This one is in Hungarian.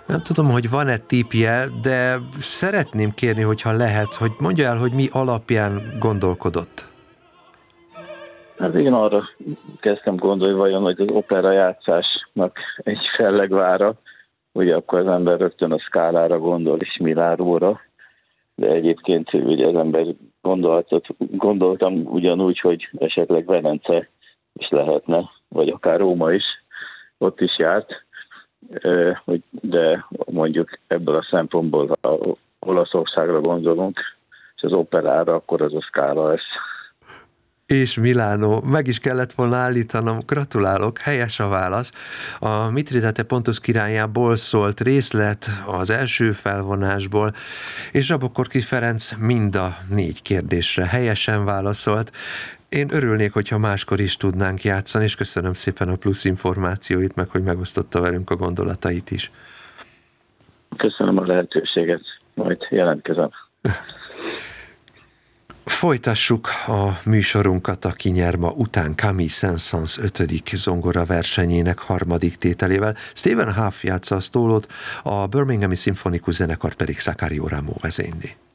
Nem tudom, hogy van-e tippje, de szeretném kérni, hogyha lehet, hogy mondja el, hogy mi alapján gondolkodott. Hát én arra kezdtem gondolni, vajon, hogy az opera játszásnak egy fellegvára, ugye akkor az ember rögtön a Scala-ra gondol, és Milánóra, de egyébként ugye az ember gondoltam ugyanúgy, hogy esetleg Velence is lehetne, vagy akár Róma is, ott is járt, de mondjuk ebből a szempontból, ha Olaszországra gondolunk, és az operára, akkor az a Scala lesz. És Milánó, meg is kellett volna állítanom, gratulálok, helyes a válasz. A Mitridate Pontus királyából szólt részlet az első felvonásból, és Zsabokorki Ferenc mind a 4 kérdésre helyesen válaszolt. Én örülnék, hogyha máskor is tudnánk játszani, és köszönöm szépen a plusz információit, meg hogy megosztotta velünk a gondolatait is. Köszönöm a lehetőséget, majd jelentkezem. Folytassuk a műsorunkat a Kinyerma után Camille Saint-Saëns 5. zongora versenyének 3. tételével. Stephen Huff játsza a sztólót, a Birminghami Szimfonikus Zenekart pedig Sakario Ramo vezényli.